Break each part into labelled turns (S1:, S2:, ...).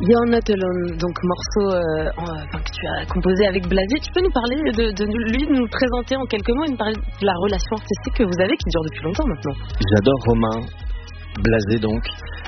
S1: You're Not Alone, donc morceau que tu as composé avec Blasé. Tu peux nous parler de lui, nous présenter en quelques mots, nous parler de la relation artistique que vous avez, qui dure depuis longtemps maintenant.
S2: J'adore Romain Blasé, donc.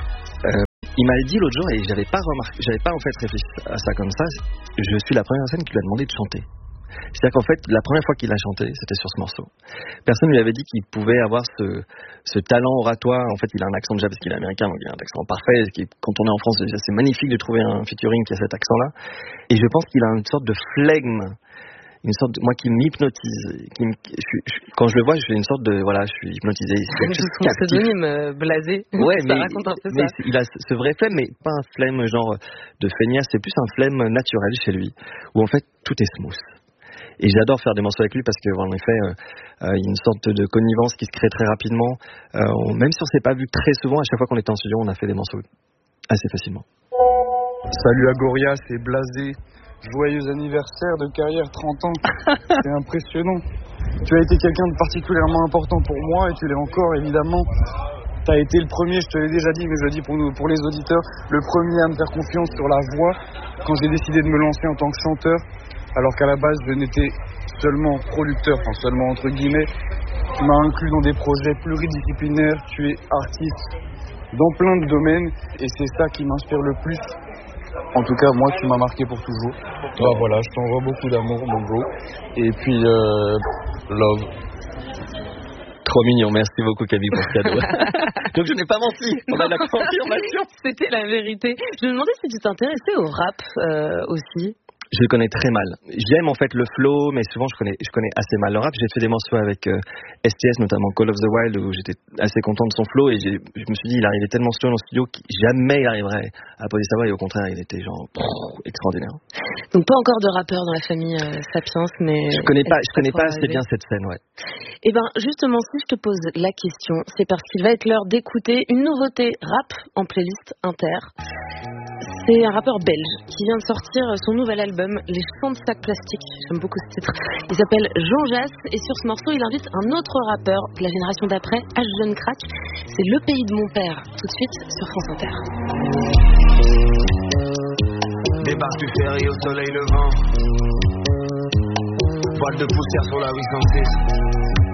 S2: Il m'a dit l'autre jour, et j'avais pas en fait réfléchi à ça comme ça, je suis la première personne qui lui a demandé de chanter. C'est-à-dire qu'en fait, la première fois qu'il a chanté, c'était sur ce morceau. Personne ne lui avait dit qu'il pouvait avoir ce talent oratoire. En fait, il a un accent déjà parce qu'il est américain, donc il a un accent parfait. Quand on est en France, déjà, c'est magnifique de trouver un featuring qui a cet accent-là. Et je pense qu'il a une sorte de flegme, moi qui m'hypnotise. Quand je le vois, je fais une sorte de, voilà, je suis hypnotisé.
S1: C'est son pseudonyme, Blasé.
S2: Ouais,
S1: ça raconte un peu ça.
S2: Il a ce vrai flemme, mais pas un flemme genre de feignasse, c'est plus un flemme naturel chez lui, où en fait tout est smooth. Et j'adore faire des morceaux avec lui parce que, en effet, il y a une sorte de connivence qui se crée très rapidement. Même si on s'est pas vu très souvent, à chaque fois qu'on était en studio, on a fait des morceaux assez facilement.
S3: Salut Agoria, c'est Blasé. Joyeux anniversaire de carrière, 30 ans. C'est impressionnant. Tu as été quelqu'un de particulièrement important pour moi et tu l'es encore, évidemment. Tu as été le premier, je te l'ai déjà dit, mais je le dis pour les auditeurs, le premier à me faire confiance sur la voix quand j'ai décidé de me lancer en tant que chanteur. Alors qu'à la base, je n'étais seulement producteur, enfin seulement entre guillemets. Tu m'as inclus dans des projets pluridisciplinaires, tu es artiste dans plein de domaines et c'est ça qui m'inspire le plus. En tout cas, moi, tu m'as marqué pour toujours. Bah voilà, je t'envoie beaucoup d'amour, mon bro. Et puis, love.
S2: Trop mignon, merci beaucoup Camille pour ce cadeau. Donc je n'ai pas menti, on a la confirmation.
S1: C'était la vérité. Je me demandais si tu t'intéressais au rap aussi.
S2: Je le connais très mal. J'aime en fait le flow, mais souvent je connais assez mal le rap. J'ai fait des morceaux avec STS, notamment Call of the Wild, où j'étais assez content de son flow, et je me suis dit, il arrivait tellement slow dans le studio qu'il jamais il arriverait à poser sa voix, et au contraire, il était genre extraordinaire.
S1: Donc pas encore de rappeur dans la famille Sapiens, mais...
S2: Je connais pas assez bien cette scène, ouais.
S1: Et ben justement, si je te pose la question, c'est parce qu'il va être l'heure d'écouter une nouveauté rap en playlist Inter. C'est un rappeur belge qui vient de sortir son nouvel album, Les Chants de Sac Plastique. J'aime beaucoup ce titre. Il s'appelle Jean Jass et sur ce morceau, il invite un autre rappeur de la génération d'après, H Jeune Crack. C'est Le Pays de mon père, tout de suite sur France Inter.
S4: Débarque du ferry au soleil levant. Voile de poussière sur la 806.